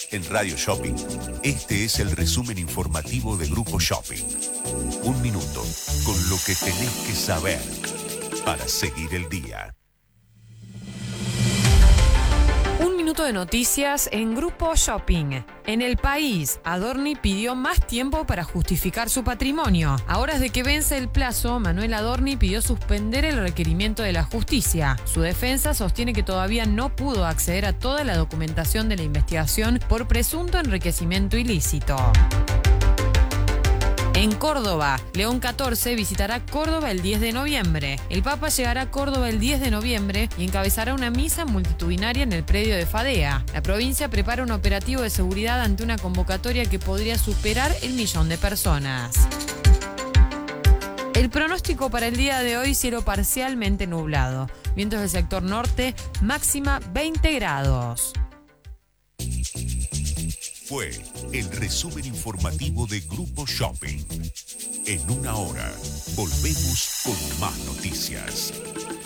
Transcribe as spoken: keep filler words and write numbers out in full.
En Radio Shopping, este es el resumen informativo de Grupo Shopping. Un minuto con lo que tenés que saber para seguir el día. Un minuto de noticias en Grupo Shopping. En el país, Adorni pidió más tiempo para justificar su patrimonio. A horas de que vence el plazo, Manuel Adorni pidió suspender el requerimiento de la justicia. Su defensa sostiene que todavía no pudo acceder a toda la documentación de la investigación por presunto enriquecimiento ilícito. En Córdoba, León catorce visitará Córdoba el diez de noviembre. El Papa llegará a Córdoba el diez de noviembre y encabezará una misa multitudinaria en el predio de Fadea. La provincia prepara un operativo de seguridad ante una convocatoria que podría superar el millón de personas. El pronóstico para el día de hoy: cielo parcialmente nublado. Vientos del sector norte, máxima veinte grados. Fue el resumen informativo de Grupo Shopping. En una hora, volvemos con más noticias.